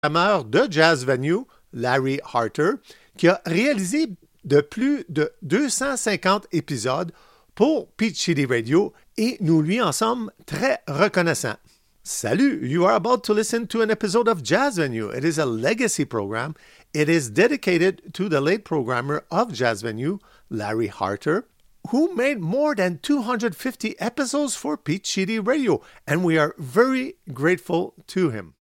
programmeur de Jazz Venue, Larry Harter, qui a réalisé de plus de 250 épisodes pour Peach City Radio et nous lui en sommes très reconnaissants. Salut, you are about to listen to an episode of Jazz Venue. It is a legacy program. It is dedicated to the late programmer of Jazz Venue, Larry Harter, who made more than 250 episodes for Peach City Radio, and we are very grateful to him.